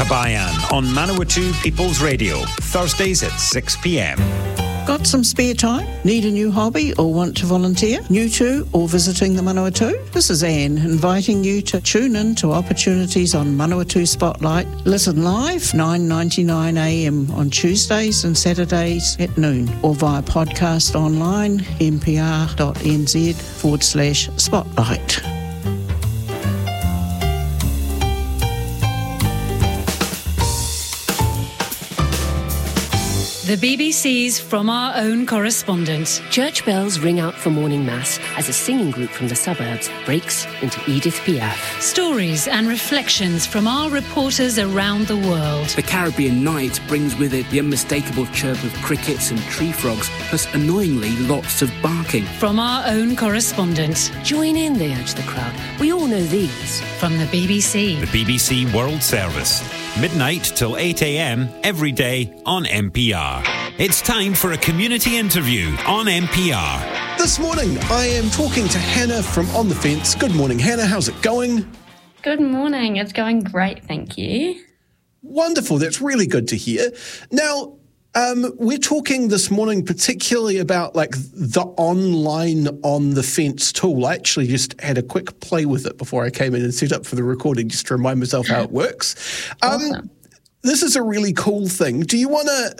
Kabayan on Manawatu People's Radio, Thursdays at 6 p.m. Got some spare time? Need a new hobby or want to volunteer? New to or visiting the Manawatu? This is Anne inviting you to tune in to opportunities on Manawatu Spotlight. Listen live 9:99am on Tuesdays and Saturdays at noon or via podcast online mpr.nz/spotlight. The BBC's From Our Own Correspondent. Church bells ring out for morning mass as a singing group from the suburbs breaks into Edith Piaf. Stories and reflections from our reporters around the world. The Caribbean night brings with it the unmistakable chirp of crickets and tree frogs, plus annoyingly lots of barking. From Our Own Correspondent. Join in, they urge the crowd. We all know these. From the BBC. The BBC World Service. Midnight till 8 a.m. every day on NPR. It's time for a community interview on NPR. This morning, I am talking to Hannah from On the Fence. Good morning, Hannah. How's it going? Good morning. It's going great, thank you. Wonderful. That's really good to hear. Now, we're talking this morning particularly about like the online On the Fence tool. I actually just had a quick play with it before I came in and set up for the recording just to remind myself how it works. Awesome. This is a really cool thing. Do you want to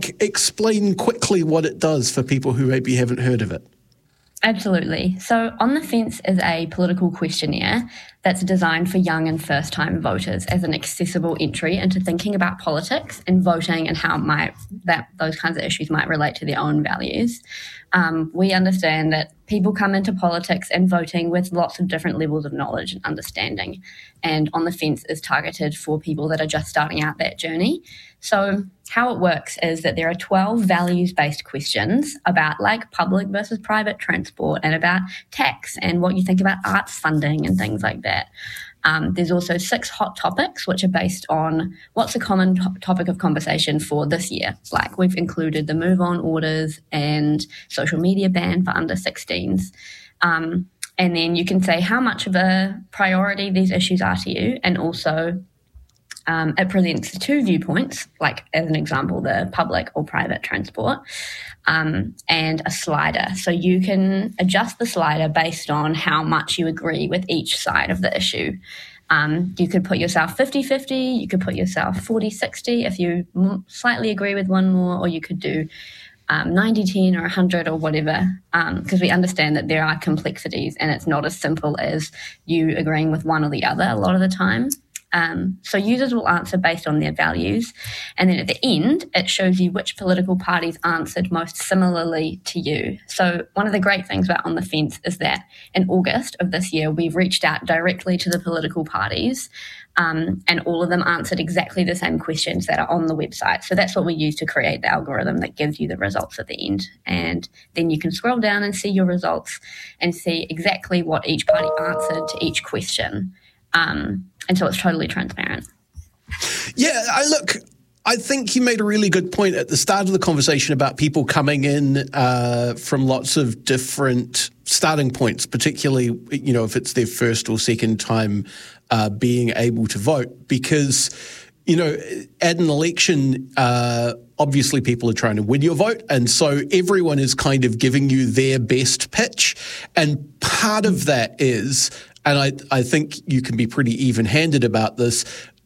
explain quickly what it does for people who maybe haven't heard of it? Absolutely. So On the Fence is a political questionnaire that's designed for young and first-time voters as an accessible entry into thinking about politics and voting and how those kinds of issues might relate to their own values. We understand that people come into politics and voting with lots of different levels of knowledge and understanding, and On the Fence is targeted for people that are just starting out that journey. So how it works is that there are 12 values-based questions about public versus private transport and about tax and what you think about arts funding and things like that. There's also 6 hot topics, which are based on what's a common topic of conversation for this year. We've included the move on orders and social media ban for under 16s. And then you can say how much of a priority these issues are to you, and also it presents 2 viewpoints, as an example, the public or private transport, and a slider. So you can adjust the slider based on how much you agree with each side of the issue. You could put yourself 50-50, you could put yourself 40-60 if you slightly agree with one more, or you could do 90-10 or 100 or whatever, because we understand that there are complexities and it's not as simple as you agreeing with one or the other a lot of the time. So users will answer based on their values, and then at the end it shows you which political parties answered most similarly to you. So one of the great things about On the Fence is that in August of this year we've reached out directly to the political parties, and all of them answered exactly the same questions that are on the website. So that's what we use to create the algorithm that gives you the results at the end, and then you can scroll down and see your results and see exactly what each party answered to each question. And so it's totally transparent. Yeah, I think you made a really good point at the start of the conversation about people coming in from lots of different starting points, particularly, if it's their first or second time being able to vote. Because, at an election, obviously people are trying to win your vote, and so everyone is kind of giving you their best pitch. And part of that is, and I think you can be pretty even-handed about this,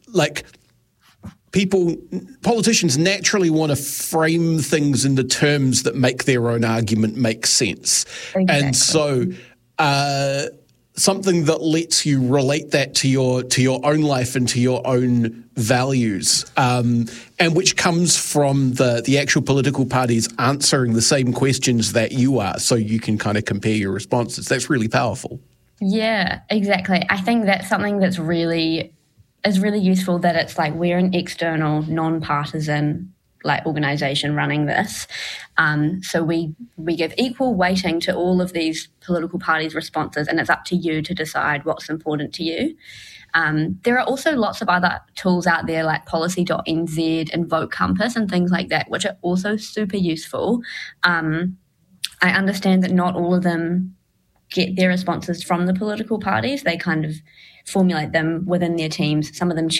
politicians naturally want to frame things in the terms that make their own argument make sense. Exactly. And so something that lets you relate that to your own life and to your own values, and which comes from the actual political parties answering the same questions that you are, so you can kind of compare your responses. That's really powerful. Yeah, exactly. I think that's something that's really useful, that it's we're an external, non-partisan organisation running this. So we give equal weighting to all of these political parties' responses, and it's up to you to decide what's important to you. There are also lots of other tools out there like policy.nz and Vote Compass and things like that, which are also super useful. I understand that not all of them get their responses from the political parties. They kind of formulate them within their teams. Some of them